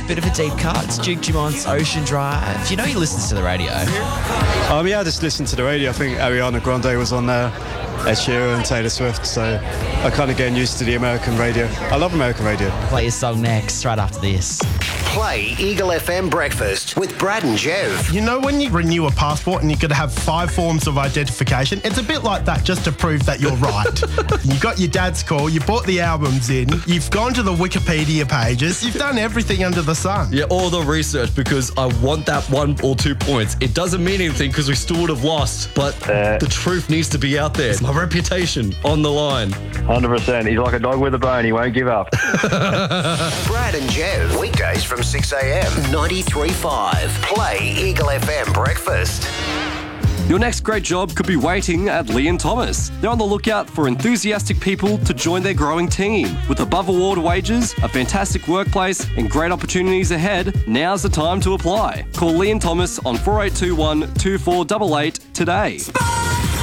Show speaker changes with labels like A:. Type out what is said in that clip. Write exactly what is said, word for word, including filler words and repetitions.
A: bit of a deep cut. It's Duke Dumont's Ocean Drive. You know he listens to the radio.
B: Um, yeah, I just listened to the radio. I think Ariana Grande was on there, Ed Sheeran, Taylor Swift, so I'm kind of getting used to the American radio. I love American radio.
A: Play your song next, right after this.
C: Play Eagle F M Breakfast with Brad and Jev.
D: You know when you renew a passport and you've got to have five forms of identification? It's a bit like that, just to prove that you're right. You got your dad's call, you bought the albums in, you've gone to the Wikipedia pages, you've done everything under the sun.
E: Yeah, all the research because I want that one or two points. It doesn't mean anything because we still would have lost, but
F: Uh,
E: the truth needs to be out there. It's my reputation on the line.
F: one hundred percent. He's like a dog with a bone. He won't give up.
C: Brad and Jev, weekdays from six a.m. ninety-three point five. Play Eagle F M Breakfast.
G: Your next great job could be waiting at Lee and Thomas. They're on the lookout for enthusiastic people to join their growing team. With above award wages, a fantastic workplace, and great opportunities ahead, now's the time to apply. Call Lee and Thomas on four eight two one, two four eight eight today.